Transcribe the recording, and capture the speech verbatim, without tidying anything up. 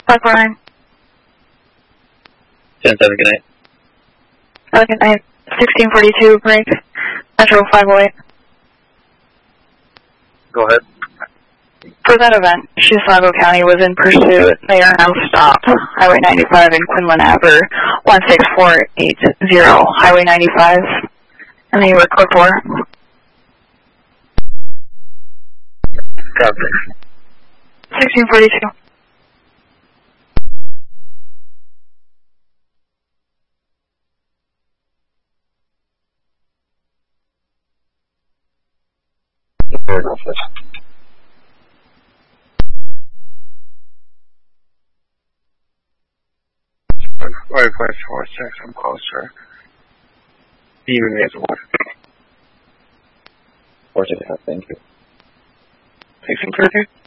five four nine. ten seven, good night. Uh, good night. sixteen forty-two, break. Metro five oh eight. Go ahead. For that event, Chisago County was in pursuit. They are now stopped. Highway ninety-five in Quinlan Aber, one six four eight zero. Highway ninety-five. And then you were code four. Copy. sixteen forty-two. Right, place four six, I'm closer. Even is one. Four six, thank you. sixteen thirty.